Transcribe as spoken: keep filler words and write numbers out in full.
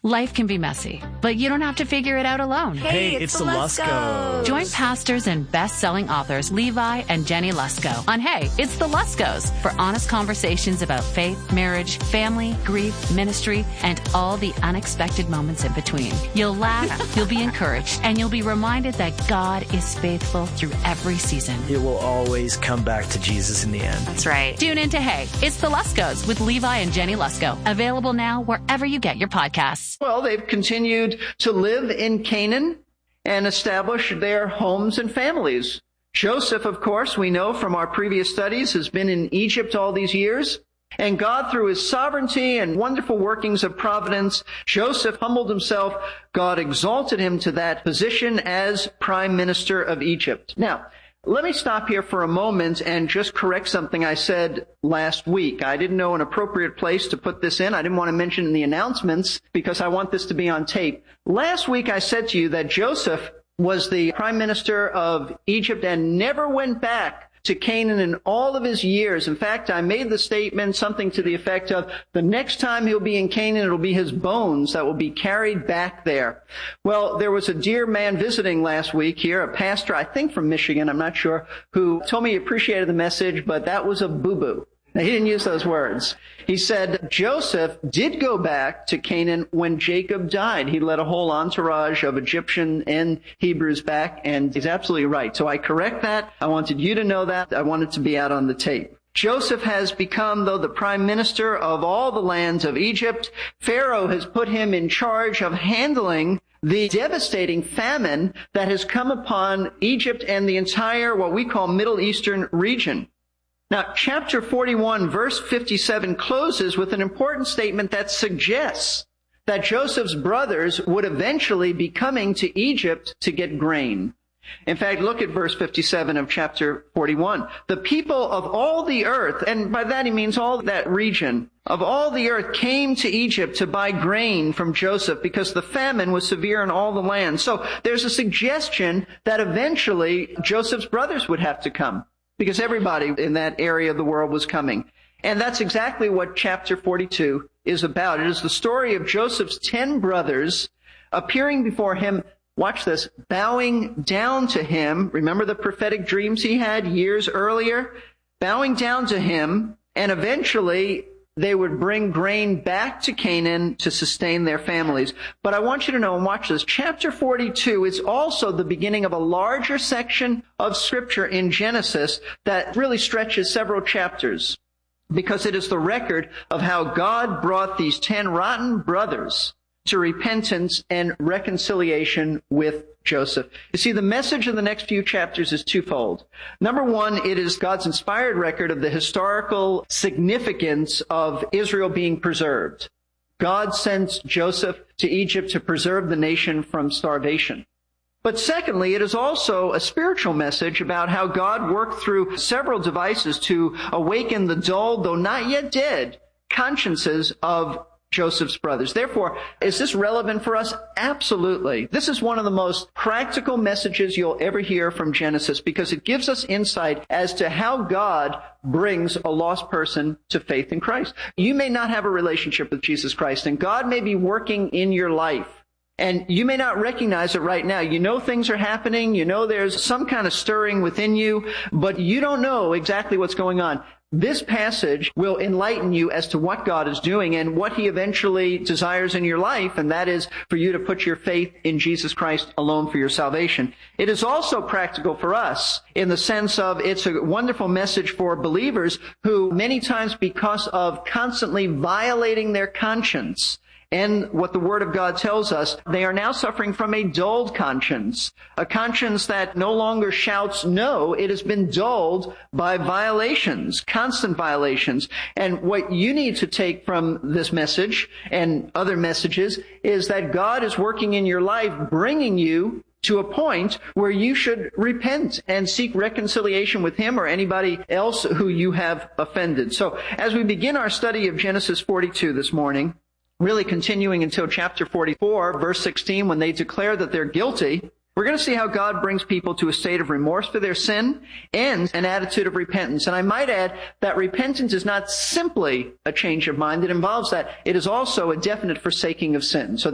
Life can be messy, but you don't have to figure it out alone. Hey, Hey, it's, it's the the Luskos. Join pastors and best-selling authors Levi and Jenny Lusko on Hey, It's the Luskos for honest conversations about faith, marriage, family, grief, ministry, and all the unexpected moments in between. You'll laugh, you'll be encouraged, and you'll be reminded that God is faithful through every season. It will always come back to Jesus in the end. That's right. Tune in to Hey, It's the Luskos with Levi and Jenny Lusko. Available now wherever you get your podcasts. Well, they've continued to live in Canaan and establish their homes and families. Joseph, of course, we know from our previous studies, has been in Egypt all these years. And God, through his sovereignty and wonderful workings of providence, Joseph humbled himself. God exalted him to that position as prime minister of Egypt. Now, let me stop here for a moment and just correct something I said last week. I didn't know an appropriate place to put this in. I didn't want to mention in the announcements because I want this to be on tape. Last week I said to you that Joseph was the prime minister of Egypt and never went back to Canaan in all of his years. In fact, I made the statement, something to the effect of, the next time he'll be in Canaan, it'll be his bones that will be carried back there. Well, there was a dear man visiting last week here, a pastor, I think from Michigan, I'm not sure, who told me he appreciated the message, but that was a boo-boo. Now, he didn't use those words. He said Joseph did go back to Canaan when Jacob died. He led a whole entourage of Egyptian and Hebrews back, and he's absolutely right. So I correct that. I wanted you to know that. I wanted to be out on the tape. Joseph has become, though, the prime minister of all the lands of Egypt. Pharaoh has put him in charge of handling the devastating famine that has come upon Egypt and the entire, what we call, Middle Eastern region. Now, chapter forty-one, verse fifty-seven closes with an important statement that suggests that Joseph's brothers would eventually be coming to Egypt to get grain. In fact, look at verse fifty-seven of chapter forty-one. The people of all the earth, and by that he means all that region, of all the earth came to Egypt to buy grain from Joseph because the famine was severe in all the land. So there's a suggestion that eventually Joseph's brothers would have to come, because everybody in that area of the world was coming. And that's exactly what chapter forty-two is about. It is the story of Joseph's ten brothers appearing before him, watch this, bowing down to him. Remember the prophetic dreams he had years earlier? Bowing down to him, and eventually they would bring grain back to Canaan to sustain their families. But I want you to know, and watch this, chapter forty-two is also the beginning of a larger section of Scripture in Genesis that really stretches several chapters, because it is the record of how God brought these ten rotten brothers to repentance and reconciliation with Joseph. You see, the message of the next few chapters is twofold. Number one, it is God's inspired record of the historical significance of Israel being preserved. God sends Joseph to Egypt to preserve the nation from starvation. But secondly, it is also a spiritual message about how God worked through several devices to awaken the dull, though not yet dead, consciences of Joseph's brothers. Therefore, is this relevant for us? Absolutely. This is one of the most practical messages you'll ever hear from Genesis, because it gives us insight as to how God brings a lost person to faith in Christ. You may not have a relationship with Jesus Christ, and God may be working in your life, and you may not recognize it right now. You know things are happening. You know there's some kind of stirring within you, but you don't know exactly what's going on. This passage will enlighten you as to what God is doing and what he eventually desires in your life, and that is for you to put your faith in Jesus Christ alone for your salvation. It is also practical for us in the sense of it's a wonderful message for believers who many times, because of constantly violating their conscience and what the Word of God tells us, they are now suffering from a dulled conscience, a conscience that no longer shouts no. It has been dulled by violations, constant violations. And what you need to take from this message and other messages is that God is working in your life, bringing you to a point where you should repent and seek reconciliation with him or anybody else who you have offended. So as we begin our study of Genesis forty-two this morning, really continuing until chapter forty-four, verse sixteen, when they declare that they're guilty, we're going to see how God brings people to a state of remorse for their sin and an attitude of repentance. And I might add that repentance is not simply a change of mind. It involves that. It is also a definite forsaking of sin. So